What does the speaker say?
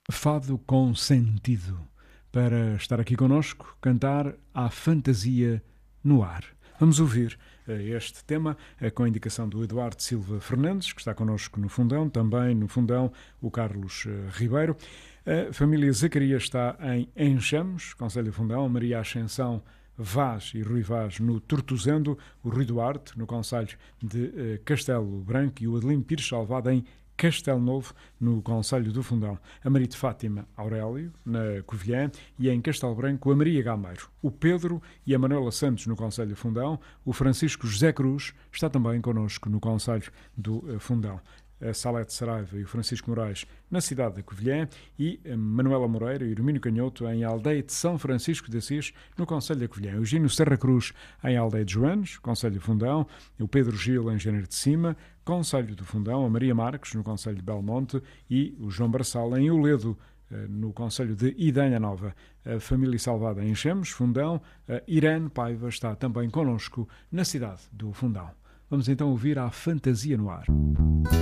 Fado com sentido. Para estar aqui connosco, cantar a fantasia no ar. Vamos ouvir este tema com a indicação do Eduardo Silva Fernandes, que está connosco no Fundão, também no Fundão o Carlos Ribeiro. A família Zacarias está em Enxamos, Concelho Fundão, a Maria Ascensão Vaz e Rui Vaz no Tortuzendo, o Rui Duarte no Concelho de Castelo Branco e o Adelino Pires Salvado em Castelo Novo, no Concelho do Fundão. A Maria de Fátima Aurélio, na Covilhã, e em Castelo Branco, a Maria Gameiro. O Pedro e a Manuela Santos, no Concelho do Fundão. O Francisco José Cruz está também connosco no Concelho do Fundão. A Salete Saraiva e o Francisco Moraes na cidade da Covilhã e a Manuela Moreira e o Hermínio Canhoto em Aldeia de São Francisco de Assis, no Concelho da Covilhã. O Gino Serra Cruz em Aldeia de Joanes, Concelho do Fundão. O Pedro Gil em Janeiro de Cima, Concelho do Fundão. A Maria Marques no Concelho de Belmonte e o João Barçal em Oledo, no Concelho de Idanha Nova. A família Salvada em Enxemos, Fundão. A Irene Paiva está também connosco na cidade do Fundão. Vamos então ouvir a fantasia no ar.